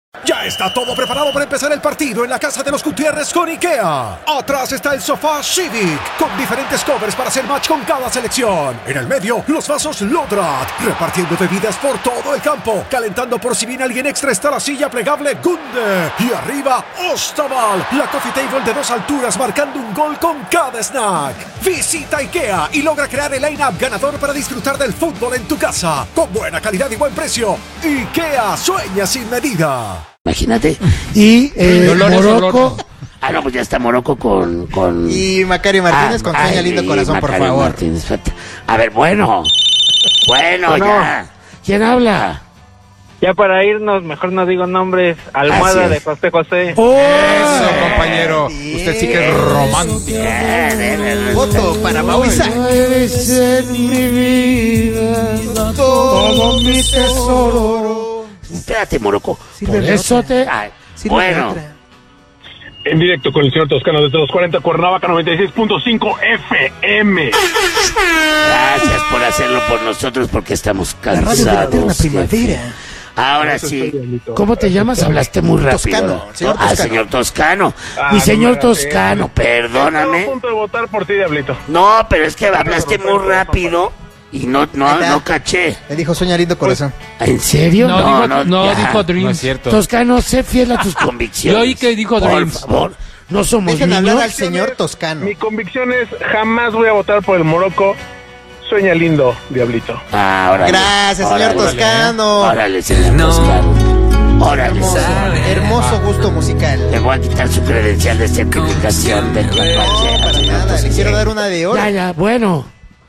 Ya está todo preparado para empezar el partido en la casa de los Gutiérrez con IKEA. Atrás está el sofá Civic, con diferentes covers para hacer match con cada selección. En el medio, los vasos Lodrat, repartiendo bebidas por todo el campo. Calentando por si viene alguien extra está la silla plegable Gunde. Y arriba, Ostaval, la coffee table de 2 alturas marcando un gol con cada snack. Visita IKEA y logra crear el line-up ganador para disfrutar del fútbol en tu casa. Con buena calidad y buen precio. IKEA sueña sin medida. Imagínate. Y Morocco. Ah, no, pues ya está Morocco con... Y Macario Martínez con Sueña Lindo Corazón, Macario por favor. Martínez. A ver, bueno, ya. ¿Quién habla? Ya para irnos, mejor no digo nombres. Almohada de José José. Eso, compañero. Usted sí que es romántico. Voto para Mauriza. Eres en mi vida todo mi tesoro. Espérate, Morocco. Por eso te... Bueno. En directo con el señor Toscano desde los 40 Cuernavaca 96.5 FM. Gracias por hacerlo por nosotros porque estamos La radio de la eterna cansados. primavera. Ahora sí. ¿Cómo te llamas? Hablaste muy rápido. Toscano, señor Toscano. Señor Toscano. Mi señor Toscano, perdóname. Estoy a punto de votar por ti, Diablito. No, pero es que hablaste muy rápido y no caché. Le dijo Sueña Lindo Corazón. ¿En serio? No, dijo No es Dreams. cierto. Toscano, sé fiel a tus Convicciones. Yo oí que dijo Dreams. Por favor. No somos Dejen hablar al niños. señor Toscano. Mi convicción es jamás voy a votar por el Morocco. Sueña lindo, Diablito. Órale. Gracias, señor Toscano. Órale, señor Toscano. Órale. Hermoso gusto musical. Le voy a quitar su credencial de certificación de No, para nada. Le quiero dar una de oro. Ya, bueno.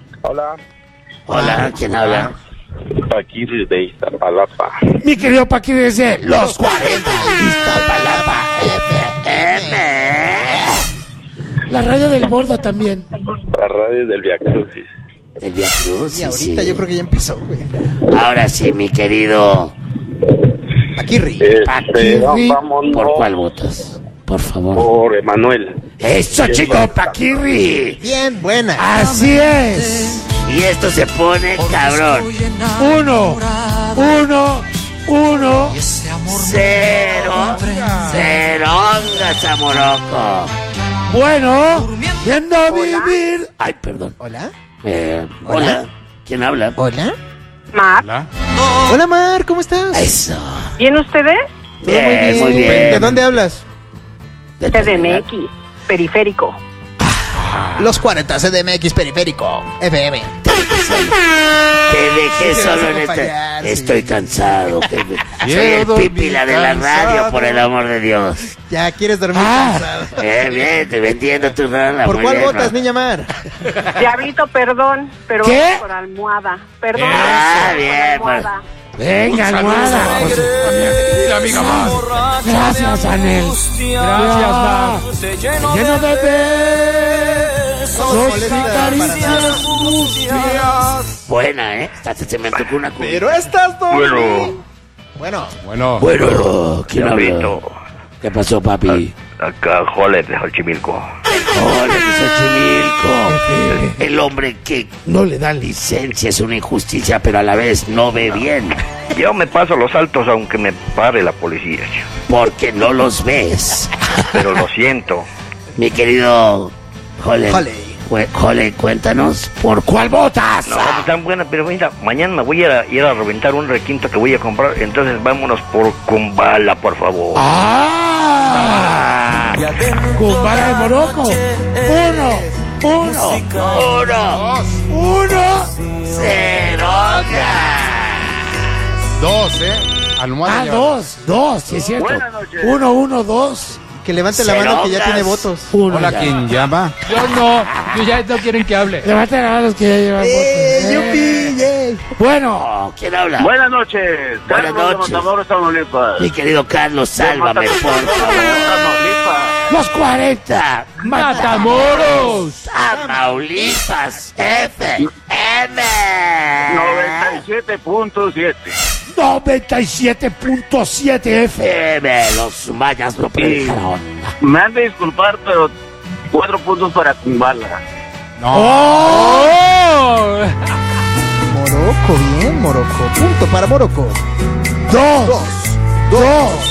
Hola, ¿quién habla? Aquí desde Iztapalapa. Mi querido Paqui desde Los 40 Iztapalapa FM. la radio del Bordo también. La radio del Via Crucis. El Via Cruz, Y ahorita yo creo que ya empezó, güey. Ahora sí, mi querido Paquirri. Paquirri. vámonos ¿Por cuál votas? Por favor. por Emanuel. ¡Eso, chico, Paquirri! Bien, buena. Así es. Y esto se pone cabrón. 1, 0 ondas a Morocco. Bueno, yendo a vivir. Ay, perdón. Hola. Hola. ¿Quién habla? Hola. Hola. Hola, Mar, ¿cómo estás? Eso. ¿Bien ustedes? Bien, muy bien. ¿De dónde hablas? De CDMX, periférico. Los 40 CDMX Periférico FM. Te dejé Sí, solo vas a en este. acompañar, sí. Estoy cansado. Soy el Quiero pípila de la dormir radio, cansado. por el amor de Dios. Ya quieres dormir cansado. Bien, te vendiendo tu rana. ¿Por muy cuál bien, votas, ¿no? niña Mar? Diablito, perdón, pero ¿Qué? vamos por almohada. Perdón. Ah, por bien, almohada. Venga, almohada. La amiga más. Gracias, Anel. Gracias, ma. Lleno de besos y molesta caricias sucias. Buena, ¿eh? Hasta se me tocó una cuba. Pero estás dormido. Bueno. Bueno, ¿quién habla? ¿Qué pasó, papi? Acá, Joler de Xochimilco. Hola, Xochimilco. El hombre que no le dan licencia es una injusticia, pero a la vez no ve bien. Yo me paso los altos aunque me pare la policía. Porque no los ves. Pero lo siento. Mi querido Jole. Jole. Jole, cuéntanos, ¿por cuál votas? No, pues tan buena, pero mira, mañana me voy a ir a reventar un requinto que voy a comprar. Entonces vámonos por Kumbala, por favor. ¡Ah! Kumbala de Morocco. 1, 0 2, Almohada. 2, sí es cierto. 1, 2. Que levante la mano que ya tiene votos. Hola, ¿quién llama? Yo no quieren que hable. Levanten las manos que ya llevan votos. ¡Yupi! ¡Yay! Bueno, ¿quién habla? Buenas noches. Buenas noches. Mi querido Carlos, sálvame, por favor. Los 40 ¡Matamoros! Tamaulipas FM. 97.7. 97.7 FM. Los mayas no predicaron. Me han de disculpar, pero 4 puntos para Kumbala. ¡Oh! Morocco, bien, Morocco. Punto para Morocco. 2.